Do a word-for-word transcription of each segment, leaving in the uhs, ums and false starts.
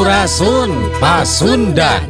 Sampurasun Pasundan.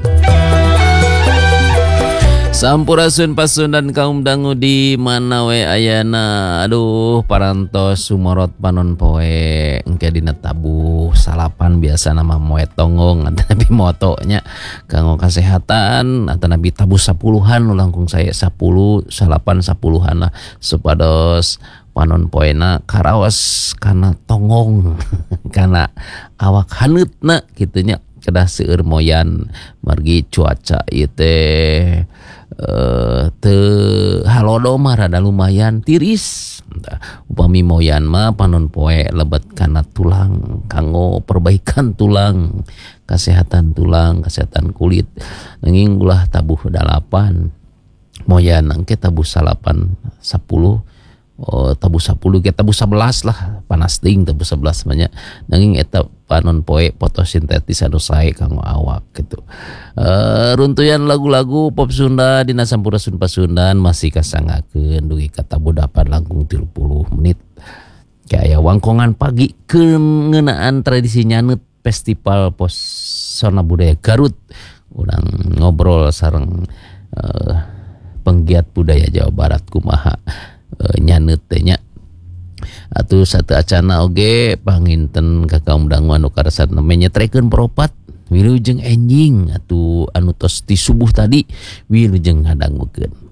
Sampurasun Pasundan kaum dangu di mana we ayana. Aduh parantos sumorot panon poe engke dina tabuh salapan biasa nama moe tonggong atau nabi motonya kanggo kesehatan atau nabi tabuh sapuluhan langkung saya sepuluh salapan sepuluhan lah supados panon poena karaos kana tonggong kana awak haneutna kitunya kedah seueur moyan margi cuaca ieu teh Uh, te halodo mah rada lumayan tiris upami moyan mah panon poe lebet kana tulang kanggo perbaikan tulang kesehatan tulang kesehatan kulit nanging ulah tabuh dalapan moyan engke tabuh salapan sepuluh oh, tabuh sepuluh ke tabuh sebelas lah panas ting tabuh sebelas banyak nanging eta panon poe fotosintetis anu sae kanggo awak gitu. Uh, runtuyan lagu-lagu pop Sunda dina Sampurasun Pasundan masih kasangakeun dugi ka tabudapan langkung tilu puluh menit. Kayak wangkongan pagi keungeunaan tradisi nyaneut festival Pesona Budaya Garut. Urang ngobrol sareng uh, penggiat budaya Jawa Barat kumaha uh, nyaneut teh nya. Atuh satu acana oge panginten ka kaum dangu anu karasan menyetrekeun peropat wilujeng enjing atuh anu tos ti subuh tadi wilujeng ngadangukeun